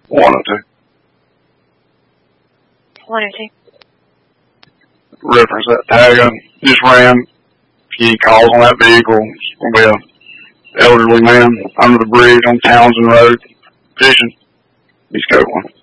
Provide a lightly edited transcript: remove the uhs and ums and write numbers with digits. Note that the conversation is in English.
102. 102. Reference that tag I just ran. Any calls on that vehicle, it's going to be an elderly man under the bridge on Townsend Road, fishing. He's got one.